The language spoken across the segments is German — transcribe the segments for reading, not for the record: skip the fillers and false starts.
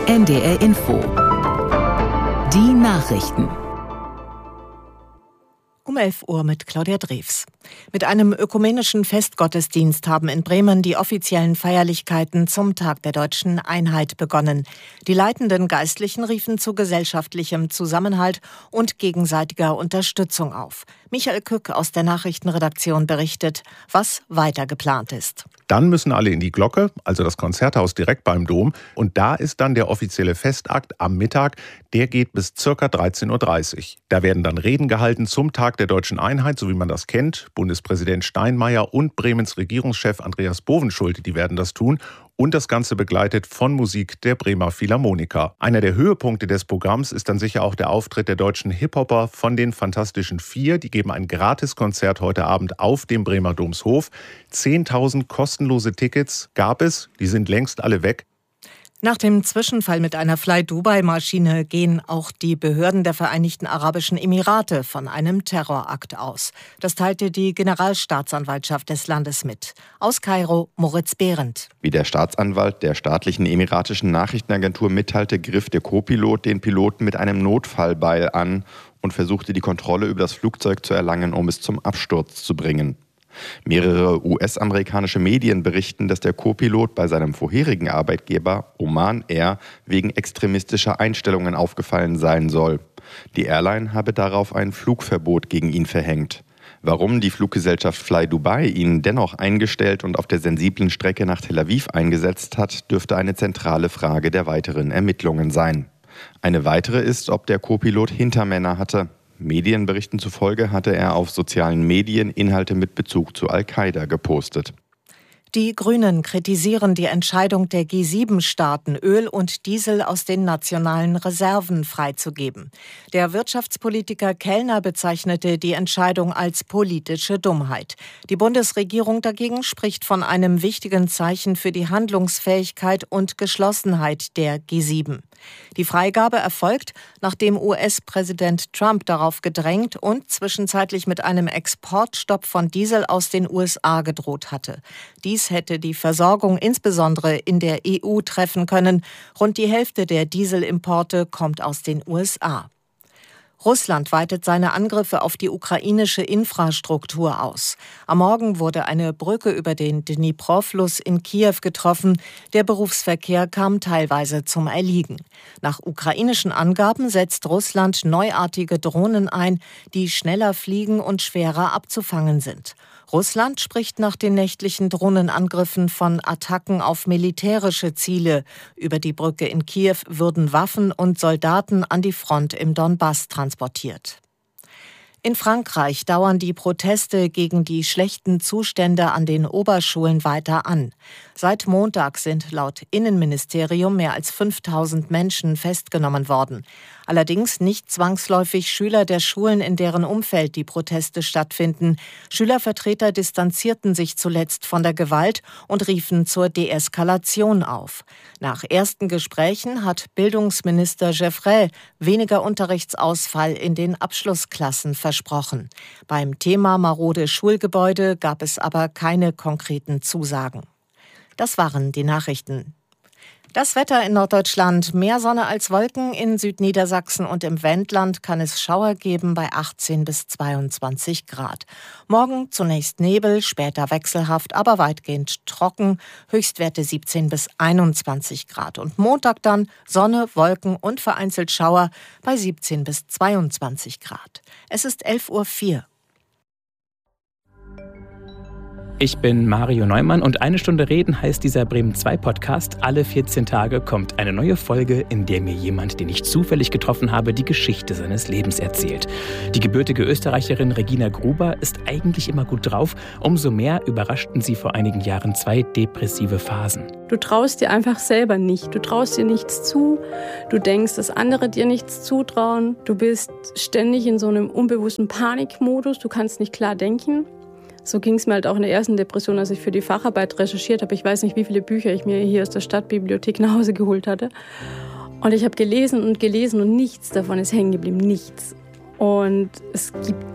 NDR Info. Die Nachrichten. Um 11 Uhr mit Claudia Drews. Mit einem ökumenischen Festgottesdienst haben in Bremen die offiziellen Feierlichkeiten zum Tag der Deutschen Einheit begonnen. Die leitenden Geistlichen riefen zu gesellschaftlichem Zusammenhalt und gegenseitiger Unterstützung auf. Michael Kück aus der Nachrichtenredaktion berichtet, was weiter geplant ist. Dann müssen alle in die Glocke, also das Konzerthaus direkt beim Dom. Und da ist dann der offizielle Festakt am Mittag. Der geht bis ca. 13.30 Uhr. Da werden dann Reden gehalten zum Tag der Deutschen Einheit, so wie man das kennt. Bundespräsident Steinmeier und Bremens Regierungschef Andreas Bovenschulte, die werden das tun. Und das Ganze begleitet von Musik der Bremer Philharmoniker. Einer der Höhepunkte des Programms ist dann sicher auch der Auftritt der deutschen Hip-Hopper von den Fantastischen Vier. Die geben ein Gratiskonzert heute Abend auf dem Bremer Domshof. 10.000 kostenlose Tickets gab es, die sind längst alle weg. Nach dem Zwischenfall mit einer Fly-Dubai-Maschine gehen auch die Behörden der Vereinigten Arabischen Emirate von einem Terrorakt aus. Das teilte die Generalstaatsanwaltschaft des Landes mit. Aus Kairo, Moritz Behrendt. Wie der Staatsanwalt der staatlichen emiratischen Nachrichtenagentur mitteilte, griff der Co-Pilot den Piloten mit einem Notfallbeil an und versuchte, die Kontrolle über das Flugzeug zu erlangen, um es zum Absturz zu bringen. Mehrere US-amerikanische Medien berichten, dass der Co-Pilot bei seinem vorherigen Arbeitgeber Oman Air wegen extremistischer Einstellungen aufgefallen sein soll. Die Airline habe darauf ein Flugverbot gegen ihn verhängt. Warum die Fluggesellschaft Fly Dubai ihn dennoch eingestellt und auf der sensiblen Strecke nach Tel Aviv eingesetzt hat, dürfte eine zentrale Frage der weiteren Ermittlungen sein. Eine weitere ist, ob der Co-Pilot Hintermänner hatte. Medienberichten zufolge hatte er auf sozialen Medien Inhalte mit Bezug zu Al-Qaida gepostet. Die Grünen kritisieren die Entscheidung der G7-Staaten, Öl und Diesel aus den nationalen Reserven freizugeben. Der Wirtschaftspolitiker Kellner bezeichnete die Entscheidung als politische Dummheit. Die Bundesregierung dagegen spricht von einem wichtigen Zeichen für die Handlungsfähigkeit und Geschlossenheit der G7. Die Freigabe erfolgt, nachdem US-Präsident Trump darauf gedrängt und zwischenzeitlich mit einem Exportstopp von Diesel aus den USA gedroht hatte. Dies hätte die Versorgung insbesondere in der EU treffen können. Rund die Hälfte der Dieselimporte kommt aus den USA. Russland weitet seine Angriffe auf die ukrainische Infrastruktur aus. Am Morgen wurde eine Brücke über den Dnipro-Fluss in Kiew getroffen. Der Berufsverkehr kam teilweise zum Erliegen. Nach ukrainischen Angaben setzt Russland neuartige Drohnen ein, die schneller fliegen und schwerer abzufangen sind. Russland spricht nach den nächtlichen Drohnenangriffen von Attacken auf militärische Ziele. Über die Brücke in Kiew würden Waffen und Soldaten an die Front im Donbass transportiert. In Frankreich dauern die Proteste gegen die schlechten Zustände an den Oberschulen weiter an. Seit Montag sind laut Innenministerium mehr als 5.000 Menschen festgenommen worden. Allerdings nicht zwangsläufig Schüler der Schulen, in deren Umfeld die Proteste stattfinden. Schülervertreter distanzierten sich zuletzt von der Gewalt und riefen zur Deeskalation auf. Nach ersten Gesprächen hat Bildungsminister Geoffrey weniger Unterrichtsausfall in den Abschlussklassen versprochen. Beim Thema marode Schulgebäude gab es aber keine konkreten Zusagen. Das waren die Nachrichten. Das Wetter in Norddeutschland: mehr Sonne als Wolken. In Südniedersachsen und im Wendland kann es Schauer geben bei 18 bis 22 Grad. Morgen zunächst Nebel, später wechselhaft, aber weitgehend trocken. Höchstwerte 17 bis 21 Grad. Und Montag dann Sonne, Wolken und vereinzelt Schauer bei 17 bis 22 Grad. Es ist 11.04 Uhr. Ich bin Mario Neumann und eine Stunde reden heißt dieser Bremen 2 Podcast. Alle 14 Tage kommt eine neue Folge, in der mir jemand, den ich zufällig getroffen habe, die Geschichte seines Lebens erzählt. Die gebürtige Österreicherin Regina Gruber ist eigentlich immer gut drauf. Umso mehr überraschten sie vor einigen Jahren 2 depressive Phasen. Du traust dir einfach selber nicht. Du traust dir nichts zu. Du denkst, dass andere dir nichts zutrauen. Du bist ständig in so einem unbewussten Panikmodus. Du kannst nicht klar denken. So ging es mir halt auch in der ersten Depression, als ich für die Facharbeit recherchiert habe. Ich weiß nicht, wie viele Bücher ich mir hier aus der Stadtbibliothek nach Hause geholt hatte. Und ich habe gelesen und nichts davon ist hängen geblieben. Nichts. Und es gibt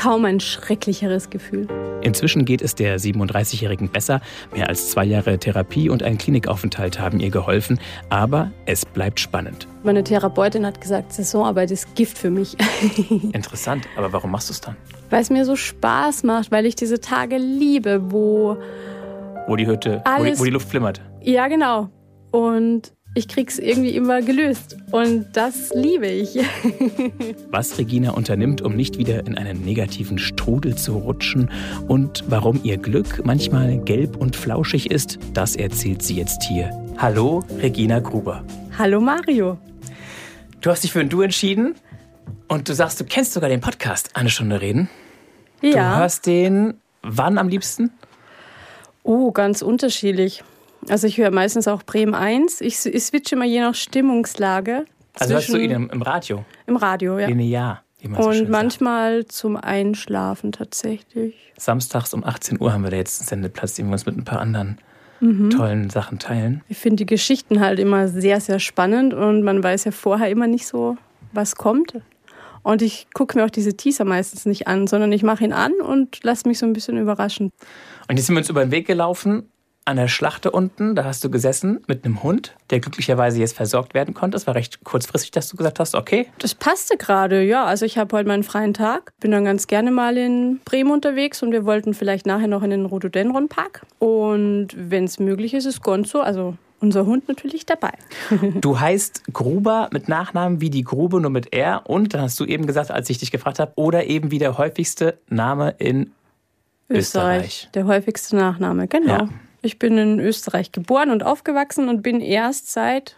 kaum ein schrecklicheres Gefühl. Inzwischen geht es der 37-Jährigen besser. Mehr als 2 Jahre Therapie und ein Klinikaufenthalt haben ihr geholfen. Aber es bleibt spannend. Meine Therapeutin hat gesagt, Saisonarbeit ist Gift für mich. Interessant, aber warum machst du es dann? Weil es mir so Spaß macht, weil ich diese Tage liebe, wo die Hütte, wo die Luft flimmert. Ja, genau. Und ich krieg's irgendwie immer gelöst. Und das liebe ich. Was Regina unternimmt, um nicht wieder in einen negativen Strudel zu rutschen und warum ihr Glück manchmal gelb und flauschig ist, das erzählt sie jetzt hier. Hallo, Regina Gruber. Hallo, Mario. Du hast dich für ein Du entschieden und du sagst, du kennst sogar den Podcast Eine Stunde Reden. Ja. Du hörst den wann am liebsten? Oh, ganz unterschiedlich. Also ich höre meistens auch Bremen 1. Ich switche immer je nach Stimmungslage. Also hörst du ihn im Radio? Im Radio, ja. Linear, wie man so Und schön manchmal sagt. Zum Einschlafen tatsächlich. Samstags um 18 Uhr haben wir da jetzt einen Sendeplatz, den wir uns mit ein paar anderen tollen Sachen teilen. Ich finde die Geschichten halt immer sehr, sehr spannend und man weiß ja vorher immer nicht so, was kommt. Und ich gucke mir auch diese Teaser meistens nicht an, sondern ich mache ihn an und lasse mich so ein bisschen überraschen. Und jetzt sind wir uns über den Weg gelaufen. An der Schlachte unten, da hast du gesessen mit einem Hund, der glücklicherweise jetzt versorgt werden konnte. Es war recht kurzfristig, dass du gesagt hast, okay. Das passte gerade, ja. Also ich habe heute meinen freien Tag, bin dann ganz gerne mal in Bremen unterwegs und wir wollten vielleicht nachher noch in den Rhododendron-Park. Und wenn es möglich ist, ist Gonzo, also unser Hund, natürlich dabei. Du heißt Gruber mit Nachnamen wie die Grube, nur mit R. Und dann hast du eben gesagt, als ich dich gefragt habe, oder eben wie der häufigste Name in Österreich. Der häufigste Nachname, genau. Ja. Ich bin in Österreich geboren und aufgewachsen und bin erst seit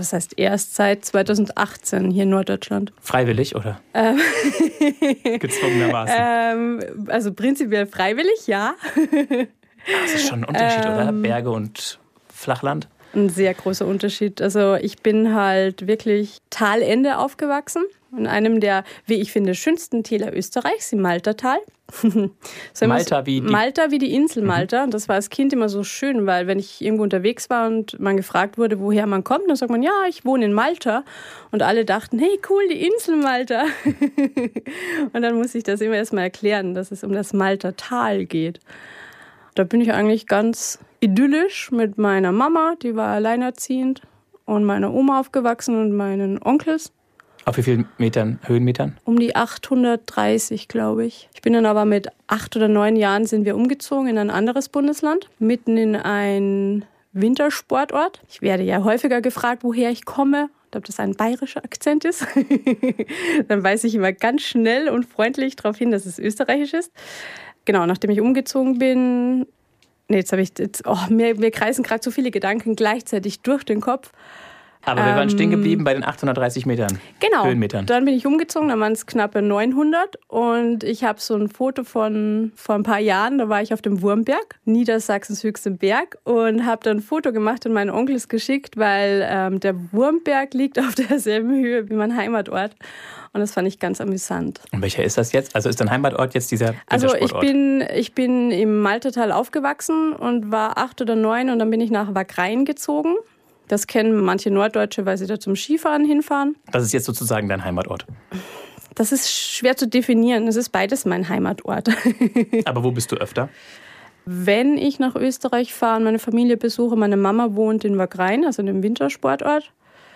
2018 hier in Norddeutschland. Freiwillig oder? Gezwungenermaßen. Also prinzipiell freiwillig, ja. Das ist schon ein Unterschied, oder? Berge und Flachland? Ein sehr großer Unterschied. Also ich bin halt wirklich Talende aufgewachsen. In einem der, wie ich finde, schönsten Täler Österreichs, im Maltertal. Malta wie die Insel Malta. Und das war als Kind immer so schön, weil wenn ich irgendwo unterwegs war und man gefragt wurde, woher man kommt, dann sagt man, ja, ich wohne in Malta. Und alle dachten, hey, cool, die Insel Malta. Und dann muss ich das immer erstmal erklären, dass es um das Maltertal geht. Da bin ich eigentlich ganz idyllisch mit meiner Mama, die war alleinerziehend, und meiner Oma aufgewachsen und meinen Onkels. Auf wie vielen Höhenmetern? Um die 830, glaube ich. Ich bin dann aber mit 8 oder 9 Jahren sind wir umgezogen in ein anderes Bundesland, mitten in ein Wintersportort. Ich werde ja häufiger gefragt, woher ich komme. Ob das ein bayerischer Akzent ist. Dann weise ich immer ganz schnell und freundlich darauf hin, dass es österreichisch ist. Genau, nachdem ich umgezogen bin, mir kreisen gerade so viele Gedanken gleichzeitig durch den Kopf. Aber wir waren stehen geblieben bei den 830 Metern. Genau, Höhenmetern. Dann bin ich umgezogen, dann waren es knappe 900 und ich habe so ein Foto von vor ein paar Jahren, da war ich auf dem Wurmberg, Niedersachsens höchstem Berg, und habe dann ein Foto gemacht und meinen Onkels geschickt, weil der Wurmberg liegt auf derselben Höhe wie mein Heimatort. Und das fand ich ganz amüsant. Und welcher ist das jetzt? Also ist dein Heimatort jetzt dieser Wintersportort? Also ich bin im Maltertal aufgewachsen und war 8 oder 9 und dann bin ich nach Wagrain gezogen. Das kennen manche Norddeutsche, weil sie da zum Skifahren hinfahren. Das ist jetzt sozusagen dein Heimatort? Das ist schwer zu definieren. Es ist beides mein Heimatort. Aber wo bist du öfter? Wenn ich nach Österreich fahre und meine Familie besuche, meine Mama wohnt in Wagrain, also in einem Wintersportort.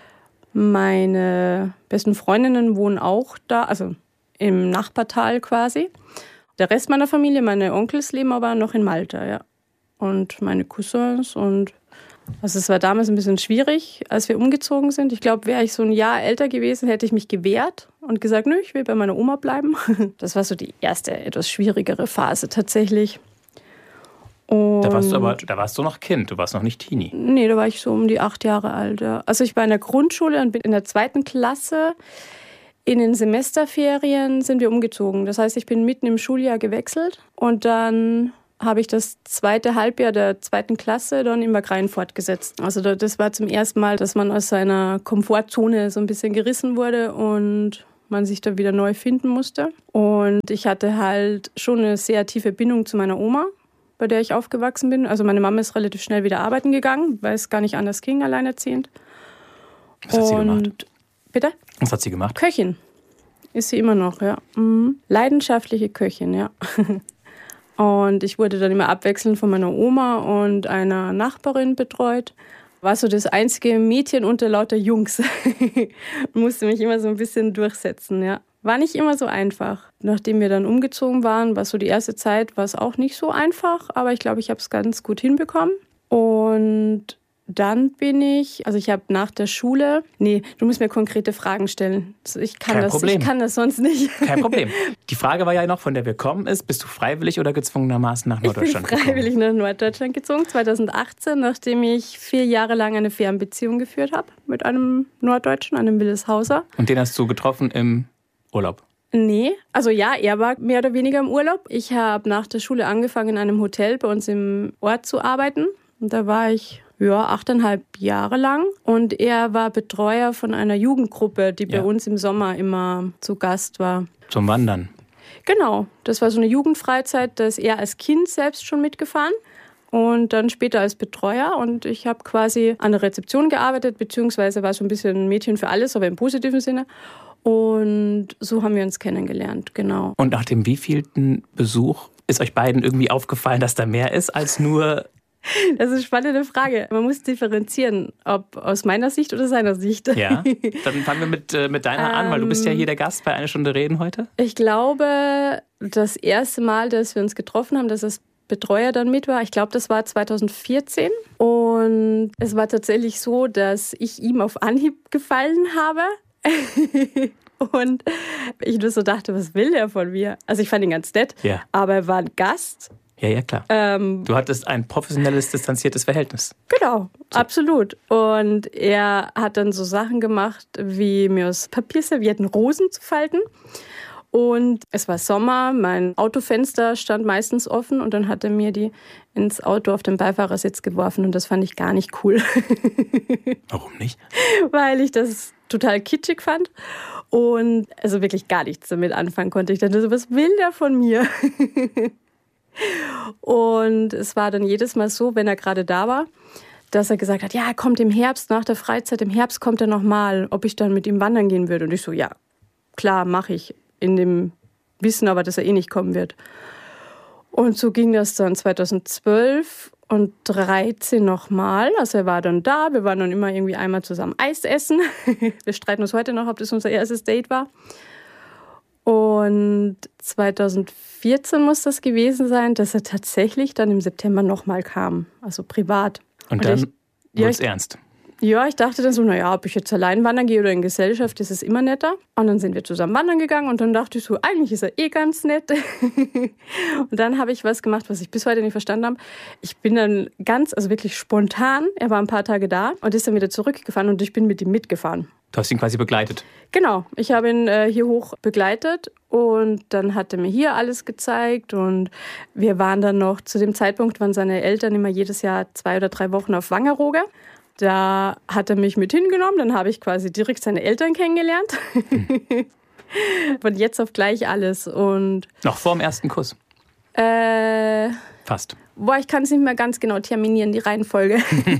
Meine besten Freundinnen wohnen auch da, also im Nachbartal quasi. Der Rest meiner Familie, meine Onkels, leben aber noch in Malta, ja. Und meine Cousins und... Also es war damals ein bisschen schwierig, als wir umgezogen sind. Ich glaube, wäre ich so ein Jahr älter gewesen, hätte ich mich gewehrt und gesagt, nö, ich will bei meiner Oma bleiben. Das war so die erste, etwas schwierigere Phase tatsächlich. Und da warst du noch Kind, du warst noch nicht Teenie. Nee, da war ich so um die 8 Jahre alt. Ja. Also ich war in der Grundschule und bin in der 2. Klasse. In den Semesterferien sind wir umgezogen. Das heißt, ich bin mitten im Schuljahr gewechselt und dann habe ich das 2. Halbjahr der 2. Klasse dann in Wagrain fortgesetzt. Also das war zum ersten Mal, dass man aus seiner Komfortzone so ein bisschen gerissen wurde und man sich da wieder neu finden musste. Und ich hatte halt schon eine sehr tiefe Bindung zu meiner Oma, bei der ich aufgewachsen bin. Also meine Mama ist relativ schnell wieder arbeiten gegangen, weil es gar nicht anders ging, alleinerziehend. Was hat sie gemacht? Bitte? Was hat sie gemacht? Köchin. Ist sie immer noch, ja. Leidenschaftliche Köchin, ja. Und ich wurde dann immer abwechselnd von meiner Oma und einer Nachbarin betreut. War so das einzige Mädchen unter lauter Jungs. Musste mich immer so ein bisschen durchsetzen, ja. War nicht immer so einfach. Nachdem wir dann umgezogen waren, war so die erste Zeit, war es auch nicht so einfach. Aber ich glaube, ich habe es ganz gut hinbekommen. Und dann ich habe nach der Schule, du musst mir konkrete Fragen stellen. Ich kann das sonst nicht. Kein Problem. Die Frage war ja noch, von der wir kommen, ist, bist du freiwillig oder gezwungenermaßen nach Norddeutschland gekommen? Ich bin freiwillig nach Norddeutschland gezogen, 2018, nachdem ich 4 Jahre lang eine Fernbeziehung geführt habe mit einem Norddeutschen, einem Wildeshauser. Und den hast du getroffen im Urlaub? Nee, also ja, er war mehr oder weniger im Urlaub. Ich habe nach der Schule angefangen, in einem Hotel bei uns im Ort zu arbeiten. Und da war ich 8,5 Jahre lang. Und er war Betreuer von einer Jugendgruppe, die bei uns im Sommer immer zu Gast war. Zum Wandern? Genau, das war so eine Jugendfreizeit, da ist er als Kind selbst schon mitgefahren. Und dann später als Betreuer. Und ich habe quasi an der Rezeption gearbeitet, beziehungsweise war so ein bisschen ein Mädchen für alles, aber im positiven Sinne. Und so haben wir uns kennengelernt, genau. Und nach dem wievielten Besuch ist euch beiden irgendwie aufgefallen, dass da mehr ist als nur... Das ist eine spannende Frage. Man muss differenzieren, ob aus meiner Sicht oder seiner Sicht. Ja, dann fangen wir mit deiner an, weil du bist ja hier der Gast bei 1 Stunde Reden heute. Ich glaube, das erste Mal, dass wir uns getroffen haben, dass das Betreuer dann mit war, ich glaube, das war 2014. Und es war tatsächlich so, dass ich ihm auf Anhieb gefallen habe. Und ich nur so dachte, was will der von mir? Also ich fand ihn ganz nett, aber er war ein Gast. Ja, klar. Du hattest ein professionelles, distanziertes Verhältnis. Genau, so. Absolut. Und er hat dann so Sachen gemacht, wie mir aus Papierservietten Rosen zu falten. Und es war Sommer, mein Autofenster stand meistens offen und dann hat er mir die ins Auto auf den Beifahrersitz geworfen und das fand ich gar nicht cool. Warum nicht? Weil ich das total kitschig fand und also wirklich gar nichts damit anfangen konnte. Ich dachte so, was will der von mir? Und es war dann jedes Mal so, wenn er gerade da war, dass er gesagt hat, ja, er kommt im Herbst, nach der Freizeit, im Herbst kommt er nochmal, ob ich dann mit ihm wandern gehen würde. Und ich so, ja, klar, mache ich. In dem Wissen aber, dass er nicht kommen wird. Und so ging das dann 2012 und 2013 nochmal. Also er war dann da, wir waren dann immer irgendwie einmal zusammen Eis essen. Wir streiten uns heute noch, ob das unser erstes Date war. Und 2014 muss das gewesen sein, dass er tatsächlich dann im September nochmal kam, also privat. Und dann wurde es ernst? Ja, ich dachte dann so, ob ich jetzt allein wandern gehe oder in Gesellschaft, ist es immer netter. Und dann sind wir zusammen wandern gegangen und dann dachte ich so, eigentlich ist er ganz nett. Und dann habe ich was gemacht, was ich bis heute nicht verstanden habe. Ich bin dann wirklich spontan, er war ein paar Tage da und ist dann wieder zurückgefahren und ich bin mit ihm mitgefahren. Du hast ihn quasi begleitet? Genau, ich habe ihn hier hoch begleitet und dann hat er mir hier alles gezeigt und wir waren dann noch, zu dem Zeitpunkt waren seine Eltern immer jedes Jahr 2 oder 3 Wochen auf Wangerooge. Da hat er mich mit hingenommen, dann habe ich quasi direkt seine Eltern kennengelernt. Von jetzt auf gleich alles. Und noch vor dem ersten Kuss? Fast. Ich kann es nicht mehr ganz genau terminieren, die Reihenfolge.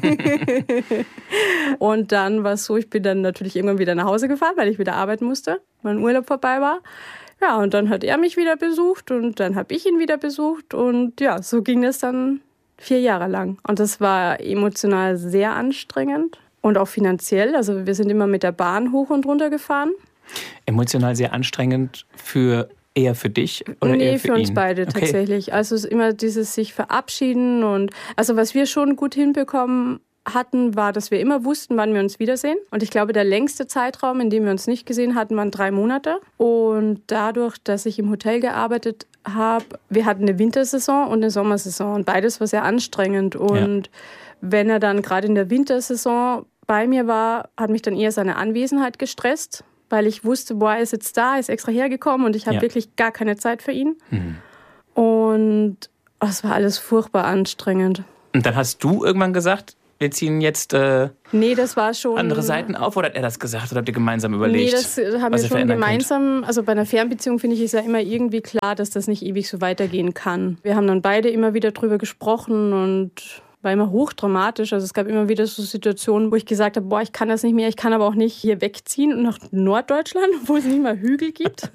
Und dann war es so, ich bin dann natürlich irgendwann wieder nach Hause gefahren, weil ich wieder arbeiten musste, mein Urlaub vorbei war. Ja, und dann hat er mich wieder besucht und dann habe ich ihn wieder besucht. Und ja, so ging das dann 4 Jahre lang. Und das war emotional sehr anstrengend und auch finanziell. Also wir sind immer mit der Bahn hoch und runter gefahren. Emotional sehr anstrengend eher für dich oder eher für ihn? Nee, für uns beide tatsächlich. Also es ist immer dieses sich verabschieden und also was wir schon gut hinbekommen hatten, war, dass wir immer wussten, wann wir uns wiedersehen. Und ich glaube, der längste Zeitraum, in dem wir uns nicht gesehen hatten, waren 3 Monate. Und dadurch, dass ich im Hotel gearbeitet habe, wir hatten eine Wintersaison und eine Sommersaison. Und beides war sehr anstrengend. Und wenn er dann gerade in der Wintersaison bei mir war, hat mich dann eher seine Anwesenheit gestresst, weil ich wusste, er ist jetzt da, ist extra hergekommen und ich habe wirklich gar keine Zeit für ihn. Mhm. Und es war alles furchtbar anstrengend. Und dann hast du irgendwann gesagt, wir ziehen jetzt das war schon andere Seiten auf, oder hat er das gesagt oder habt ihr gemeinsam überlegt? Nee, das haben wir schon gemeinsam. Also bei einer Fernbeziehung finde ich, ist ja immer irgendwie klar, dass das nicht ewig so weitergehen kann. Wir haben dann beide immer wieder drüber gesprochen und War immer hochdramatisch. Also es gab immer wieder so Situationen, wo ich gesagt habe, ich kann das nicht mehr, ich kann aber auch nicht hier wegziehen nach Norddeutschland, wo es nicht mal Hügel gibt.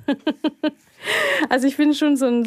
Also ich bin schon so ein...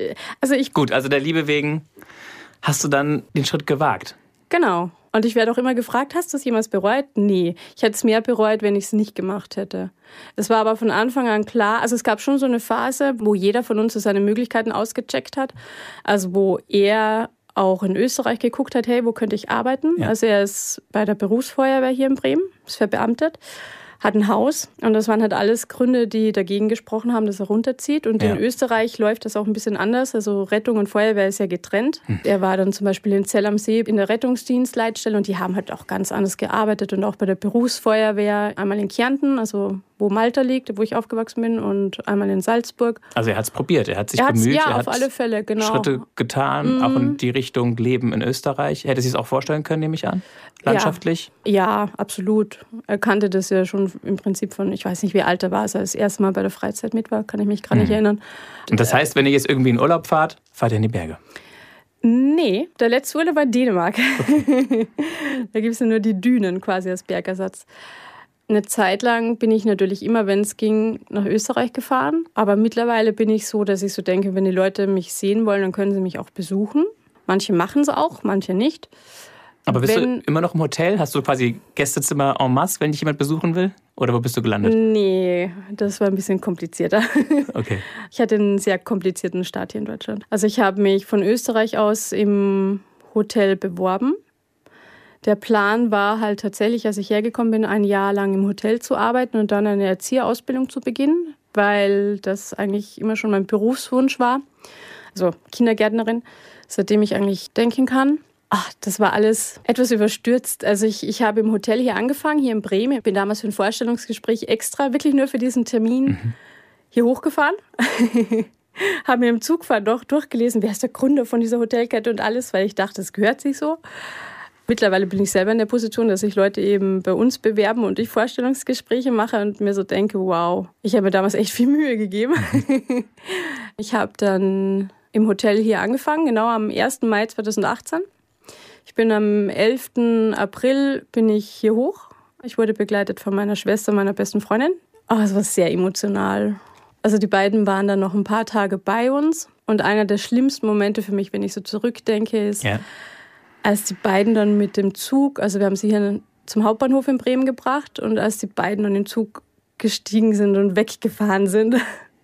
Gut, also der Liebe wegen hast du dann den Schritt gewagt. Genau. Und ich werde auch immer gefragt, hast du es jemals bereut? Nee. Ich hätte es mehr bereut, wenn ich es nicht gemacht hätte. Es war aber von Anfang an klar, also es gab schon so eine Phase, wo jeder von uns so seine Möglichkeiten ausgecheckt hat. Also wo er auch in Österreich geguckt hat, hey, wo könnte ich arbeiten? Ja. Also er ist bei der Berufsfeuerwehr hier in Bremen, ist verbeamtet, hat ein Haus und das waren halt alles Gründe, die dagegen gesprochen haben, dass er runterzieht. Und in Österreich läuft das auch ein bisschen anders. Also Rettung und Feuerwehr ist ja getrennt. Er war dann zum Beispiel in Zell am See in der Rettungsdienstleitstelle und die haben halt auch ganz anders gearbeitet. Und auch bei der Berufsfeuerwehr, einmal in Kärnten, also wo Malta liegt, wo ich aufgewachsen bin, und einmal in Salzburg. Also er hat es probiert, er hat sich bemüht. Ja, er auf hat alle Fälle, genau. Schritte getan, auch in die Richtung Leben in Österreich. Hätte sie es auch vorstellen können, nehme ich an, landschaftlich? Ja, absolut. Er kannte das ja schon im Prinzip von, ich weiß nicht, wie alt er war, als er das erste Mal bei der Freizeit mit war, kann ich mich gerade nicht erinnern. Und das heißt, wenn ihr jetzt irgendwie in Urlaub fahrt ihr in die Berge? Nee, der letzte Urlaub war in Dänemark. Okay. Da gibt es ja nur die Dünen quasi als Bergersatz. Eine Zeit lang bin ich natürlich immer, wenn es ging, nach Österreich gefahren. Aber mittlerweile bin ich so, dass ich so denke, wenn die Leute mich sehen wollen, dann können sie mich auch besuchen. Manche machen es auch, manche nicht. Aber bist du immer noch im Hotel? Hast du quasi Gästezimmer en masse, wenn dich jemand besuchen will? Oder wo bist du gelandet? Nee, das war ein bisschen komplizierter. Okay. Ich hatte einen sehr komplizierten Start hier in Deutschland. Also ich habe mich von Österreich aus im Hotel beworben. Der Plan war halt tatsächlich, als ich hergekommen bin, ein Jahr lang im Hotel zu arbeiten und dann eine Erzieherausbildung zu beginnen, weil das eigentlich immer schon mein Berufswunsch war. Also Kindergärtnerin, seitdem ich eigentlich denken kann. Das war alles etwas überstürzt. Also ich habe im Hotel hier angefangen, hier in Bremen. Ich bin damals für ein Vorstellungsgespräch extra, wirklich nur für diesen Termin hier hochgefahren. Habe mir im Zugfahrt doch durchgelesen, wer ist der Gründer von dieser Hotelkette und alles, weil ich dachte, das gehört sich so. Mittlerweile bin ich selber in der Position, dass sich Leute eben bei uns bewerben und ich Vorstellungsgespräche mache und mir so denke, wow, ich habe mir damals echt viel Mühe gegeben. Ich habe dann im Hotel hier angefangen, genau am 1. Mai 2018. Ich bin am 11. April bin ich hier hoch. Ich wurde begleitet von meiner Schwester, meiner besten Freundin. Es war sehr emotional. Also die beiden waren dann noch ein paar Tage bei uns. Und einer der schlimmsten Momente für mich, wenn ich so zurückdenke, ist, als die beiden dann mit dem Zug, also wir haben sie hier zum Hauptbahnhof in Bremen gebracht, und als die beiden dann in den Zug gestiegen sind und weggefahren sind,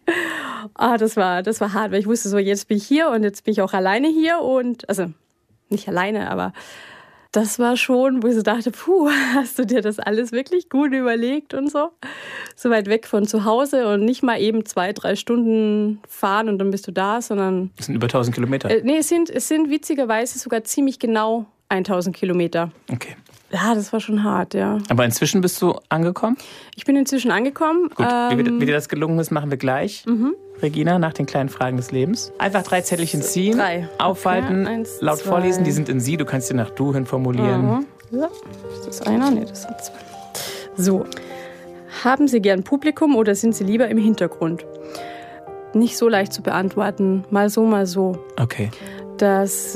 das war hart, weil ich wusste so, jetzt bin ich hier und jetzt bin ich auch alleine hier und, also nicht alleine, aber das war schon, wo ich so dachte, hast du dir das alles wirklich gut überlegt und so? So weit weg von zu Hause und nicht mal eben 2-3 Stunden fahren und dann bist du da, sondern... Das sind über 1000 Kilometer. Nee, es sind witzigerweise sogar ziemlich genau 1000 Kilometer. Okay. Ja, das war schon hart, ja. Aber inzwischen bist du angekommen? Ich bin inzwischen angekommen. Gut, wie dir das gelungen ist, machen wir gleich. Regina, nach den kleinen Fragen des Lebens. Einfach 3 Zettelchen ziehen, 3. Aufhalten, Okay. 1, laut 2. vorlesen. Die sind in Sie, du kannst sie nach Du hin formulieren. Ja. Ist das einer? Nee, das sind 2. So. Haben Sie gern Publikum oder sind Sie lieber im Hintergrund? Nicht so leicht zu beantworten. Mal so, mal so. Okay. Das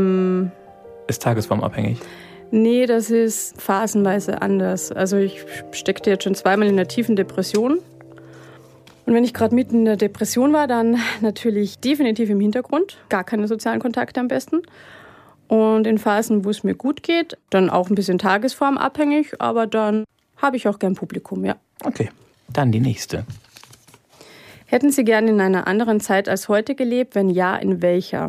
ist tagesformabhängig. Nee, das ist phasenweise anders. Also ich steckte jetzt schon 2-mal in einer tiefen Depression. Und wenn ich gerade mitten in der Depression war, dann natürlich definitiv im Hintergrund. Gar keine sozialen Kontakte am besten. Und in Phasen, wo es mir gut geht, dann auch ein bisschen tagesformabhängig, aber dann habe ich auch gern Publikum, ja. Okay, dann die nächste. Hätten Sie gern in einer anderen Zeit als heute gelebt? Wenn ja, in welcher?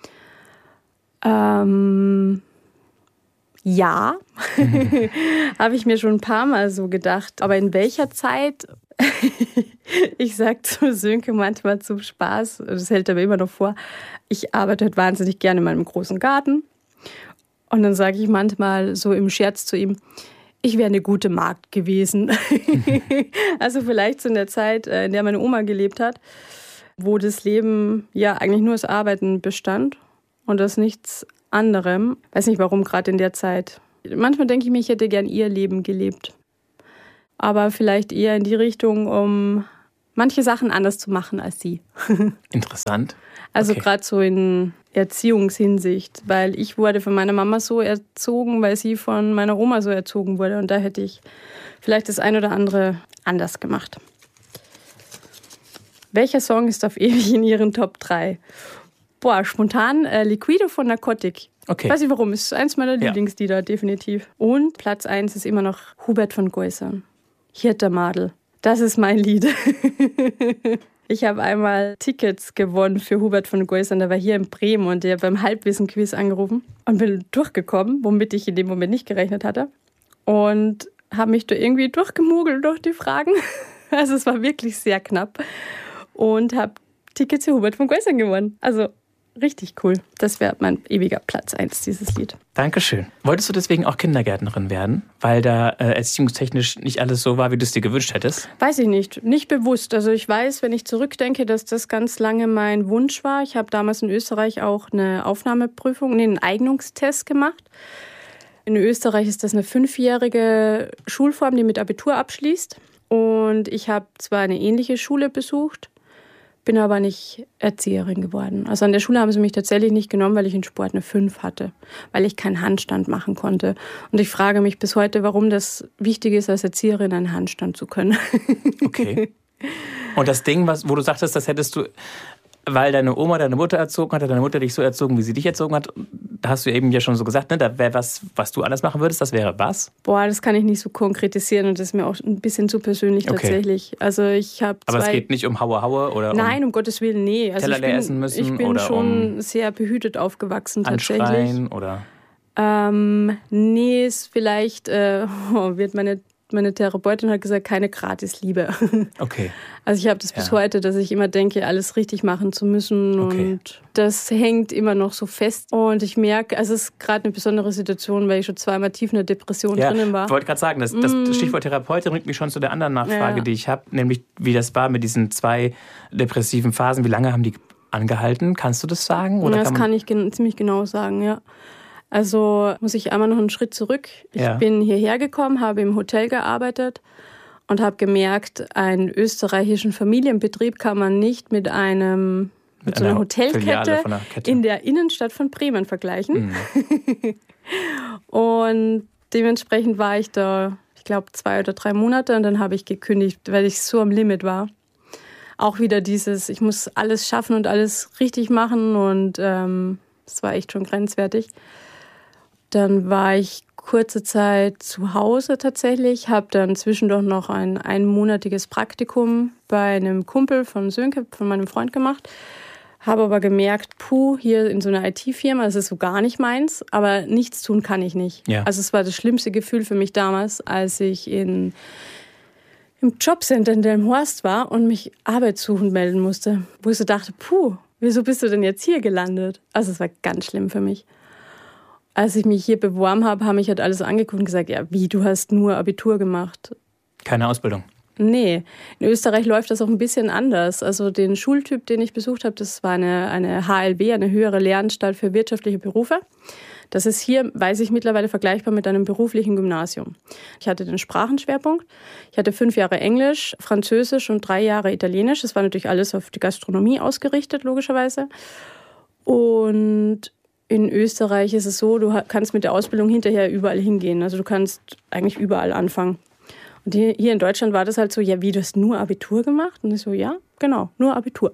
Ja, habe ich mir schon ein paar Mal so gedacht. Aber in welcher Zeit? Ich sage zu Sönke manchmal zum Spaß, das hält er mir immer noch vor, ich arbeite halt wahnsinnig gerne in meinem großen Garten. Und dann sage ich manchmal so im Scherz zu ihm, ich wäre eine gute Magd gewesen. Also vielleicht so in der Zeit, in der meine Oma gelebt hat, wo das Leben ja eigentlich nur aus Arbeiten bestand und aus nichts anderem. Weiß nicht, warum gerade in der Zeit. Manchmal denke ich mir, ich hätte gern ihr Leben gelebt. Aber vielleicht eher in die Richtung, um manche Sachen anders zu machen als sie. Interessant. Also Okay. gerade so in Erziehungshinsicht, weil ich wurde von meiner Mama so erzogen, weil sie von meiner Oma so erzogen wurde. Und da hätte ich vielleicht das ein oder andere anders gemacht. Welcher Song ist auf ewig in Ihren Top 3? Boah, spontan Liquido von Narcotic. Okay. Weiß ich warum, ist eins meiner Lieblingslieder, definitiv. Und Platz 1 ist immer noch Hubert von Geusern. Hirter Madel. Das ist mein Lied. Ich habe einmal Tickets gewonnen für Hubert von Geusern. Der war hier in Bremen und der hat beim Halbwissen-Quiz angerufen und bin durchgekommen, womit ich in dem Moment nicht gerechnet hatte. Und habe mich da irgendwie durchgemogelt durch die Fragen. Also es war wirklich sehr knapp. Und habe Tickets für Hubert von Geusern gewonnen. Also richtig cool. Das wäre mein ewiger Platz 1, dieses Lied. Dankeschön. Wolltest du deswegen auch Kindergärtnerin werden? Weil da erziehungstechnisch nicht alles so war, wie du es dir gewünscht hättest? Weiß ich nicht. Nicht bewusst. Also ich weiß, wenn ich zurückdenke, dass das ganz lange mein Wunsch war. Ich habe damals in Österreich auch eine einen Eignungstest gemacht. In Österreich ist das eine 5-jährige Schulform, die mit Abitur abschließt. Und ich habe zwar eine ähnliche Schule besucht, bin aber nicht Erzieherin geworden. Also an der Schule haben sie mich tatsächlich nicht genommen, weil ich in Sport eine 5 hatte, weil ich keinen Handstand machen konnte. Und ich frage mich bis heute, warum das wichtig ist, als Erzieherin einen Handstand zu können. Okay. Und das Ding, wo du sagtest, das hättest du, weil deine Oma deine Mutter erzogen hat, deine Mutter dich so erzogen, wie sie dich erzogen hat, da hast du eben ja schon so gesagt, ne, da wäre was du anders machen würdest, das wäre was? Boah, das kann ich nicht so konkretisieren und das ist mir auch ein bisschen zu persönlich tatsächlich. Also ich habe Aber es geht nicht um Haue oder Nein, um Gottes Willen, nee. Also Teller leer essen müssen ich bin oder schon sehr behütet aufgewachsen tatsächlich. Anschreien oder? Nee, ist vielleicht wird meine Therapeutin hat gesagt, keine Gratisliebe. Okay. Also ich habe das bis heute, dass ich immer denke, alles richtig machen zu müssen. Okay. Und das hängt immer noch so fest. Und ich merke, also es ist gerade eine besondere Situation, weil ich schon zweimal tief in der Depression drinnen war. Ich wollte gerade sagen, das Stichwort Therapeutin bringt mich schon zu der anderen Nachfrage, die ich habe, nämlich wie das war mit diesen 2 depressiven Phasen. Wie lange haben die angehalten? Kannst du das sagen? Oder das kann ich ziemlich genau sagen, ja. Also muss ich einmal noch einen Schritt zurück. Ich bin hierher gekommen, habe im Hotel gearbeitet und habe gemerkt, einen österreichischen Familienbetrieb kann man nicht mit so einer Hotelkette in der Innenstadt von Bremen vergleichen. Mhm. Und dementsprechend war ich da, ich glaube, 2 oder 3 Monate und dann habe ich gekündigt, weil ich so am Limit war. Auch wieder dieses, ich muss alles schaffen und alles richtig machen und das war echt schon grenzwertig. Dann war ich kurze Zeit zu Hause tatsächlich, habe dann zwischendurch noch ein einmonatiges Praktikum bei einem Kumpel von Sönke, von meinem Freund gemacht. Habe aber gemerkt, hier in so einer IT-Firma, das ist so gar nicht meins, aber nichts tun kann ich nicht. Ja. Also es war das schlimmste Gefühl für mich damals, als ich im Jobcenter in Delmenhorst war und mich arbeitssuchend melden musste. Wo ich so dachte, wieso bist du denn jetzt hier gelandet? Also es war ganz schlimm für mich. Als ich mich hier beworben habe, haben mich halt alles angeguckt und gesagt, ja, wie, du hast nur Abitur gemacht. Keine Ausbildung? Nee, in Österreich läuft das auch ein bisschen anders. Also den Schultyp, den ich besucht habe, das war eine HLB, eine höhere Lehranstalt für wirtschaftliche Berufe. Das ist hier, weiß ich mittlerweile, vergleichbar mit einem beruflichen Gymnasium. Ich hatte den Sprachenschwerpunkt. Ich hatte 5 Jahre Englisch, Französisch und 3 Jahre Italienisch. Das war natürlich alles auf die Gastronomie ausgerichtet, logischerweise. Und in Österreich ist es so, du kannst mit der Ausbildung hinterher überall hingehen. Also du kannst eigentlich überall anfangen. Und hier in Deutschland war das halt so, ja, wie, du hast nur Abitur gemacht? Und ich so, ja, genau, nur Abitur.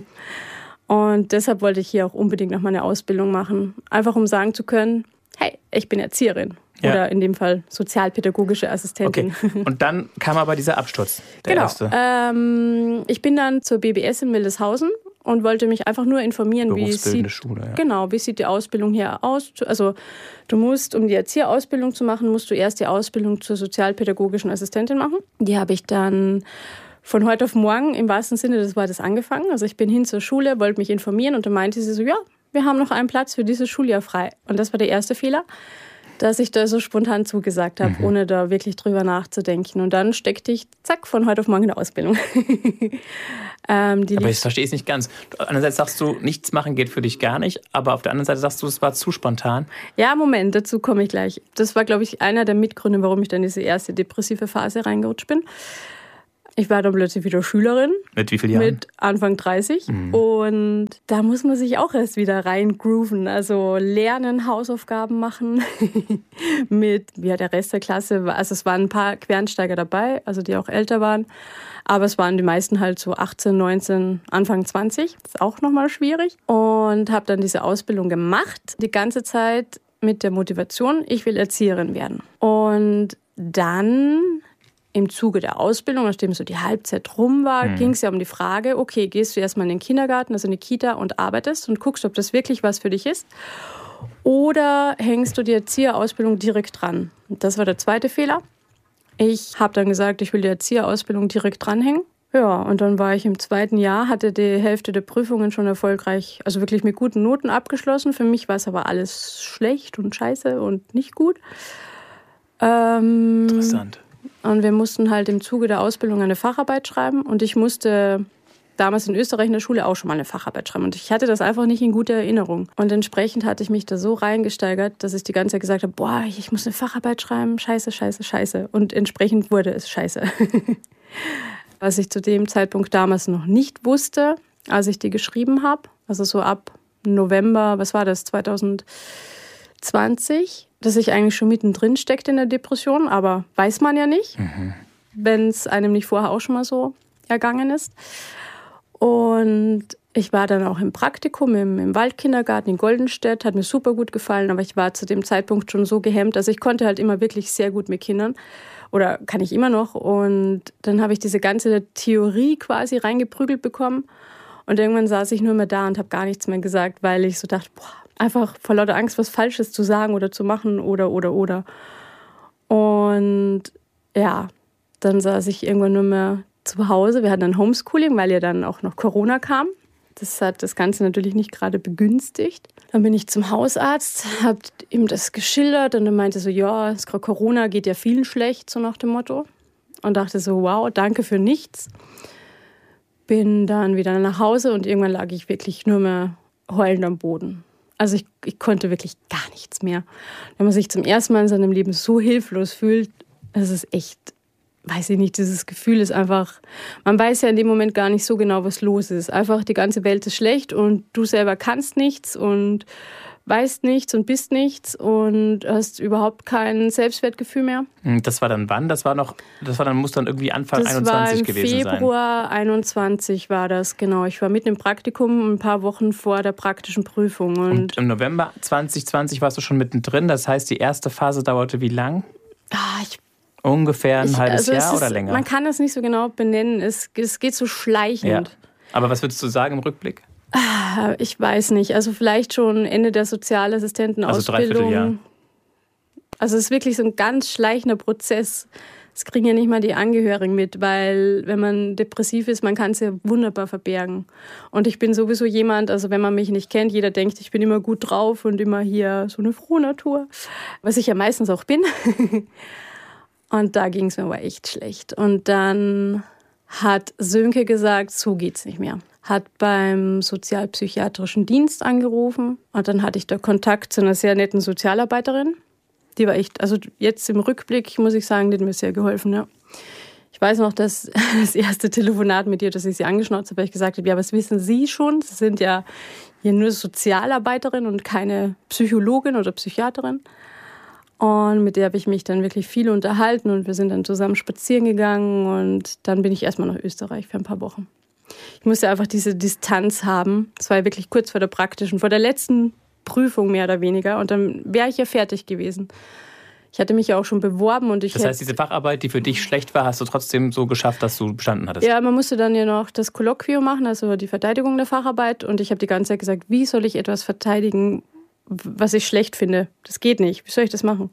Und deshalb wollte ich hier auch unbedingt noch mal eine Ausbildung machen. Einfach um sagen zu können, hey, ich bin Erzieherin. Ja. Oder in dem Fall sozialpädagogische Assistentin. Okay. Und dann kam aber dieser Absturz, der erste. Ich bin dann zur BBS in Mildeshausen und wollte mich einfach nur informieren, wie sieht die Ausbildung hier aus. Also du musst, um die Erzieherausbildung zu machen, musst du erst die Ausbildung zur sozialpädagogischen Assistentin machen. Die habe ich dann von heute auf morgen im wahrsten Sinne des Wortes angefangen. Also ich bin hin zur Schule, wollte mich informieren und dann meinte sie so, ja, wir haben noch einen Platz für dieses Schuljahr frei. Und das war der erste Fehler, dass ich da so spontan zugesagt habe, ohne da wirklich drüber nachzudenken. Und dann steckte ich, zack, von heute auf morgen in der Ausbildung. Aber ich verstehe es nicht ganz. Einerseits sagst du, nichts machen geht für dich gar nicht, aber auf der anderen Seite sagst du, es war zu spontan. Ja, Moment, dazu komme ich gleich. Das war, glaube ich, einer der Mitgründe, warum ich dann in diese erste depressive Phase reingerutscht bin. Ich war dann plötzlich wieder Schülerin. Mit wie vielen Jahren? Mit Anfang 30. Und da muss man sich auch erst wieder reingrooven. Also lernen, Hausaufgaben machen. Mit der Rest der Klasse. Also es waren ein paar Quereinsteiger dabei, also die auch älter waren. Aber es waren die meisten halt so 18, 19, Anfang 20. Das ist auch nochmal schwierig. Und habe dann diese Ausbildung gemacht. Die ganze Zeit mit der Motivation, ich will Erzieherin werden. Und dann im Zuge der Ausbildung, nachdem so die Halbzeit rum war, ging es ja um die Frage, okay, gehst du erstmal in den Kindergarten, also in die Kita und arbeitest und guckst, ob das wirklich was für dich ist? Oder hängst du die Erzieherausbildung direkt dran? Das war der zweite Fehler. Ich habe dann gesagt, ich will die Erzieherausbildung direkt dranhängen. Ja, und dann war ich im 2. Jahr, hatte die Hälfte der Prüfungen schon erfolgreich, also wirklich mit guten Noten abgeschlossen. Für mich war es aber alles schlecht und scheiße und nicht gut. Interessant. Und wir mussten halt im Zuge der Ausbildung eine Facharbeit schreiben. Und ich musste damals in Österreich in der Schule auch schon mal eine Facharbeit schreiben. Und ich hatte das einfach nicht in guter Erinnerung. Und entsprechend hatte ich mich da so reingesteigert, dass ich die ganze Zeit gesagt habe, boah, ich muss eine Facharbeit schreiben, scheiße, scheiße, scheiße. Und entsprechend wurde es scheiße. Was ich zu dem Zeitpunkt damals noch nicht wusste, als ich die geschrieben habe, also so ab November, 2020, dass ich eigentlich schon mittendrin steckte in der Depression, aber weiß man ja nicht, wenn es einem nicht vorher auch schon mal so ergangen ist. Und ich war dann auch im Praktikum im Waldkindergarten in Goldenstedt, hat mir super gut gefallen, aber ich war zu dem Zeitpunkt schon so gehemmt, also ich konnte halt immer wirklich sehr gut mit Kindern oder kann ich immer noch. Und dann habe ich diese ganze Theorie quasi reingeprügelt bekommen und irgendwann saß ich nur mehr da und habe gar nichts mehr gesagt, weil ich so dachte, boah, einfach vor lauter Angst, was Falsches zu sagen oder zu machen oder. Und ja, dann saß ich irgendwann nur mehr zu Hause. Wir hatten dann Homeschooling, weil ja dann auch noch Corona kam. Das hat das Ganze natürlich nicht gerade begünstigt. Dann bin ich zum Hausarzt, habe ihm das geschildert und er meinte so, ja, es ist gerade Corona, geht ja vielen schlecht, so nach dem Motto. Und dachte so, wow, danke für nichts. Bin dann wieder nach Hause und irgendwann lag ich wirklich nur mehr heulend am Boden. Also ich konnte wirklich gar nichts mehr. Wenn man sich zum ersten Mal in seinem Leben so hilflos fühlt, das ist echt, weiß ich nicht, dieses Gefühl ist einfach, man weiß ja in dem Moment gar nicht so genau, was los ist. Einfach die ganze Welt ist schlecht und du selber kannst nichts und weißt nichts und bist nichts und hast überhaupt kein Selbstwertgefühl mehr. Das war dann wann? Das muss dann irgendwie Anfang 21 gewesen sein. Das war im Februar 21 war das, genau. Ich war mitten im Praktikum, ein paar Wochen vor der praktischen Prüfung. Und im November 2020 warst du schon mittendrin, das heißt, die erste Phase dauerte wie lang? Ungefähr ein halbes Jahr oder länger? Man kann das nicht so genau benennen, es geht so schleichend. Ja. Aber was würdest du sagen im Rückblick? Ich weiß nicht, also vielleicht schon Ende der Sozialassistentenausbildung. Also 3/4 Jahr. Also es ist wirklich so ein ganz schleichender Prozess. Das kriegen ja nicht mal die Angehörigen mit, weil wenn man depressiv ist, man kann es ja wunderbar verbergen. Und ich bin sowieso jemand, also wenn man mich nicht kennt, jeder denkt, ich bin immer gut drauf und immer hier so eine frohe Natur, was ich ja meistens auch bin. Und da ging es mir aber echt schlecht. Und dann hat Sönke gesagt, so geht's nicht mehr. Hat beim sozialpsychiatrischen Dienst angerufen und dann hatte ich da Kontakt zu einer sehr netten Sozialarbeiterin. Die war echt, also jetzt im Rückblick muss ich sagen, die hat mir sehr geholfen. Ja. Ich weiß noch, dass das erste Telefonat mit ihr, dass ich sie angeschnauzt habe, weil ich gesagt habe, ja, was wissen Sie schon? Sie sind ja hier nur Sozialarbeiterin und keine Psychologin oder Psychiaterin. Und mit der habe ich mich dann wirklich viel unterhalten und wir sind dann zusammen spazieren gegangen und dann bin ich erstmal nach Österreich für ein paar Wochen. Ich musste einfach diese Distanz haben. Das war ja wirklich kurz vor der praktischen, vor der letzten Prüfung mehr oder weniger. Und dann wäre ich ja fertig gewesen. Ich hatte mich ja auch schon beworben. Und das heißt, diese Facharbeit, die für dich schlecht war, hast du trotzdem so geschafft, dass du bestanden hattest? Ja, man musste dann ja noch das Kolloquium machen, also die Verteidigung der Facharbeit. Und ich habe die ganze Zeit gesagt, wie soll ich etwas verteidigen, was ich schlecht finde? Das geht nicht. Wie soll ich das machen?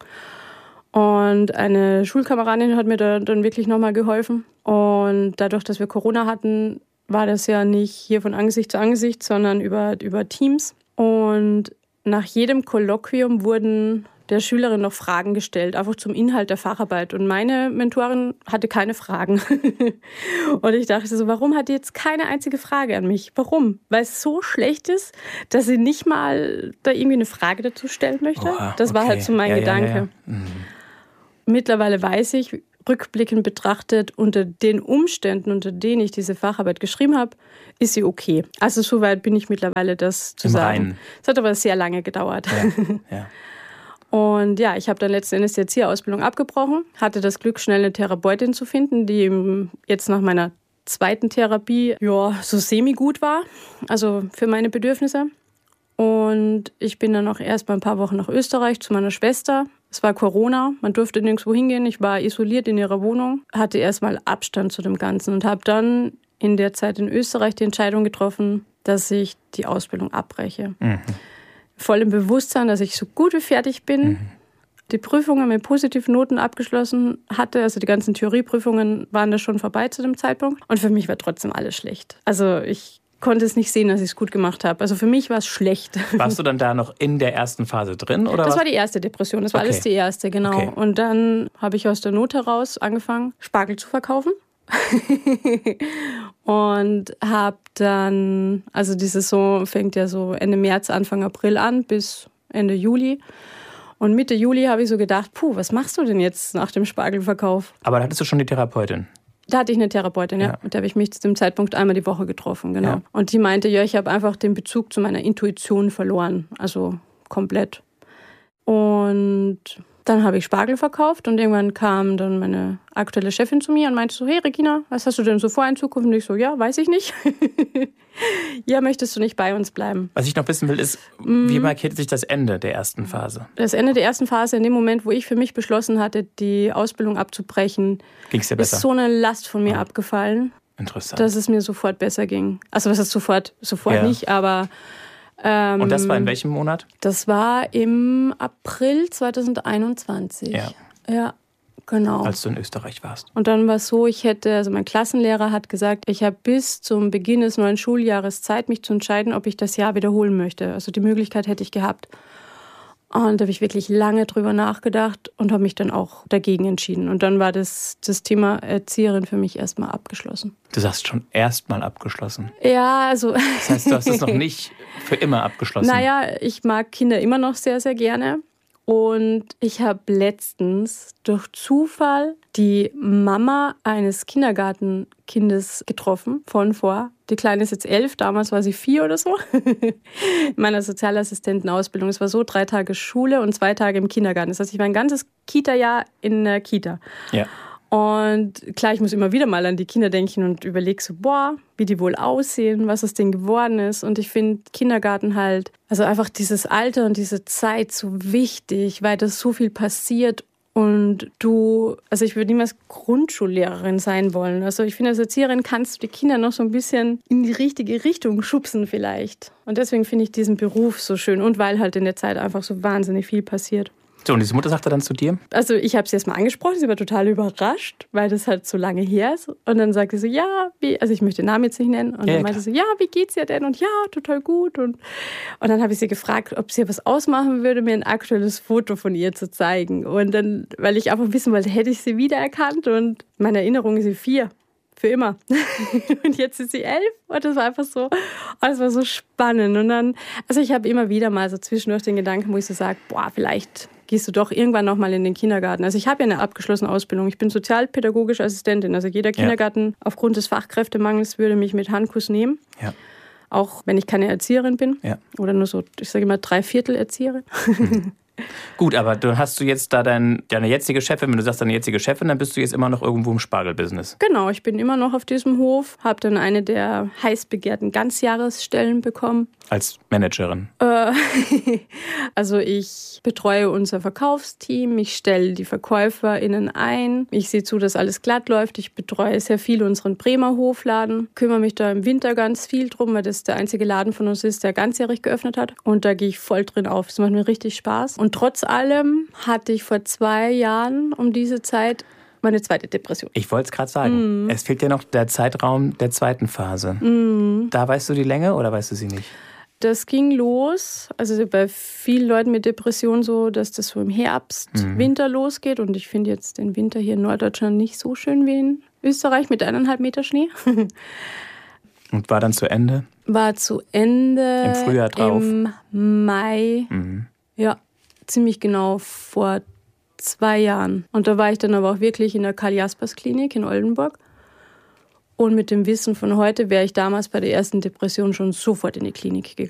Und eine Schulkameradin hat mir da dann wirklich nochmal geholfen. Und dadurch, dass wir Corona hatten, war das ja nicht hier von Angesicht zu Angesicht, sondern über Teams. Und nach jedem Kolloquium wurden der Schülerin noch Fragen gestellt, einfach zum Inhalt der Facharbeit. Und meine Mentorin hatte keine Fragen. Und ich dachte so, warum hat die jetzt keine einzige Frage an mich? Warum? Weil es so schlecht ist, dass sie nicht mal da irgendwie eine Frage dazu stellen möchte? Das war halt so mein Gedanke. Ja. Mittlerweile weiß ich, rückblickend betrachtet, unter den Umständen, unter denen ich diese Facharbeit geschrieben habe, ist sie okay. Also soweit bin ich mittlerweile, das zu sagen. Es hat aber sehr lange gedauert. Ja. Und ja, ich habe dann letzten Endes die Erzieherausbildung abgebrochen, hatte das Glück, schnell eine Therapeutin zu finden, die jetzt nach meiner zweiten Therapie so semi-gut war, also für meine Bedürfnisse. Und ich bin dann auch erst mal ein paar Wochen nach Österreich zu meiner Schwester. Es war Corona, man durfte nirgendwo hingehen. Ich war isoliert in ihrer Wohnung, hatte erst mal Abstand zu dem Ganzen und habe dann in der Zeit in Österreich die Entscheidung getroffen, dass ich die Ausbildung abbreche. Voll im Bewusstsein, dass ich so gut wie fertig bin. Die Prüfungen mit positiven Noten abgeschlossen hatte, also die ganzen Theorieprüfungen waren da schon vorbei zu dem Zeitpunkt. Und für mich war trotzdem alles schlecht. Also ich konnte es nicht sehen, dass ich es gut gemacht habe. Also für mich war es schlecht. Warst du dann da noch in der ersten Phase drin? Oder das war die erste Depression, das war alles die erste, genau. Okay. Und dann habe ich aus der Not heraus angefangen, Spargel zu verkaufen. Und habe dann, also die Saison fängt ja so Ende März, Anfang April an bis Ende Juli. Und Mitte Juli habe ich so gedacht, was machst du denn jetzt nach dem Spargelverkauf? Aber da hattest du schon die Therapeutin? Da hatte ich eine Therapeutin, ja. Mit der habe ich mich zu dem Zeitpunkt einmal die Woche getroffen, genau. Ja. Und die meinte, ich habe einfach den Bezug zu meiner Intuition verloren, also komplett. Und dann habe ich Spargel verkauft und irgendwann kam dann meine aktuelle Chefin zu mir und meinte so, hey Regina, was hast du denn so vor in Zukunft? Und ich so, ja, weiß ich nicht. Ja, möchtest du nicht bei uns bleiben? Was ich noch wissen will, ist, wie markiert sich das Ende der ersten Phase? Das Ende der ersten Phase, in dem Moment, wo ich für mich beschlossen hatte, die Ausbildung abzubrechen, ging's dir besser? Ist so eine Last von mir abgefallen, interessant, dass es mir sofort besser ging. Also was ist sofort nicht, aber... und das war in welchem Monat? Das war im April 2021. Ja, genau. Als du in Österreich warst. Und dann war es so, mein Klassenlehrer hat gesagt, ich habe bis zum Beginn des neuen Schuljahres Zeit, mich zu entscheiden, ob ich das Jahr wiederholen möchte. Also die Möglichkeit hätte ich gehabt. Und da habe ich wirklich lange drüber nachgedacht und habe mich dann auch dagegen entschieden. Und dann war das Thema Erzieherin für mich erstmal abgeschlossen. Du sagst schon erstmal abgeschlossen? Ja, also... Das heißt, du hast es noch nicht für immer abgeschlossen? Naja, ich mag Kinder immer noch sehr, sehr gerne. Und ich habe letztens durch Zufall die Mama eines Kindergartenkindes getroffen, die Kleine ist jetzt 11, damals war sie 4 oder so, in meiner Sozialassistentenausbildung. Es war so 3 Tage Schule und 2 Tage im Kindergarten. Das heißt, ich war ein ganzes Kita-Jahr in der Kita. Ja. Und klar, ich muss immer wieder mal an die Kinder denken und überlege so, wie die wohl aussehen, was aus denen geworden ist. Und ich finde Kindergarten halt, also einfach dieses Alter und diese Zeit so wichtig, weil da so viel passiert. Und ich würde niemals Grundschullehrerin sein wollen. Also ich finde, als Erzieherin kannst du die Kinder noch so ein bisschen in die richtige Richtung schubsen vielleicht. Und deswegen finde ich diesen Beruf so schön und weil halt in der Zeit einfach so wahnsinnig viel passiert. So, und diese Mutter sagte dann zu dir? Also ich habe sie erst mal angesprochen, sie war total überrascht, weil das halt so lange her ist. Und dann sagte sie so, also ich möchte den Namen jetzt nicht nennen. Und dann meinte sie, wie geht's ihr denn? Und ja, total gut. Und dann habe ich sie gefragt, ob sie was ausmachen würde, mir ein aktuelles Foto von ihr zu zeigen. Und dann, weil ich einfach wissen wollte, hätte ich sie wiedererkannt. Und meine Erinnerung ist sie 4. Für immer. Und jetzt ist sie 11 und das war einfach so, das war so spannend. Und dann, also ich habe immer wieder mal so zwischendurch den Gedanken, wo ich so sage, vielleicht gehst du doch irgendwann noch mal in den Kindergarten. Also ich habe ja eine abgeschlossene Ausbildung. Ich bin sozialpädagogische Assistentin. Also jeder Kindergarten aufgrund des Fachkräftemangels würde mich mit Handkuss nehmen. Ja. Auch wenn ich keine Erzieherin bin. Ja. Oder nur so, ich sage immer 3/4 Erzieherin. Gut, aber dann hast du jetzt da deine jetzige Chefin, wenn du sagst deine jetzige Chefin, dann bist du jetzt immer noch irgendwo im Spargelbusiness. Genau, ich bin immer noch auf diesem Hof, habe dann eine der heiß begehrten Ganzjahresstellen bekommen. Als Managerin? Also ich betreue unser Verkaufsteam, ich stelle die VerkäuferInnen ein, ich sehe zu, dass alles glatt läuft, ich betreue sehr viel unseren Bremer Hofladen, kümmere mich da im Winter ganz viel drum, weil das der einzige Laden von uns ist, der ganzjährig geöffnet hat und da gehe ich voll drin auf, das macht mir richtig Spaß. Und trotz allem hatte ich vor 2 Jahren um diese Zeit meine zweite Depression. Ich wollte es gerade sagen. Es fehlt ja noch der Zeitraum der zweiten Phase. Da weißt du die Länge oder weißt du sie nicht? Das ging los, also bei vielen Leuten mit Depressionen so, dass das so im Herbst, Winter losgeht. Und ich finde jetzt den Winter hier in Norddeutschland nicht so schön wie in Österreich mit 1,5 Meter Schnee. Und war dann zu Ende? War zu Ende. Im Frühjahr drauf? Im Mai. Ja, ziemlich genau vor 2 Jahren. Und da war ich dann aber auch wirklich in der Karl-Jaspers-Klinik in Oldenburg. Und mit dem Wissen von heute wäre ich damals bei der ersten Depression schon sofort in die Klinik gegangen.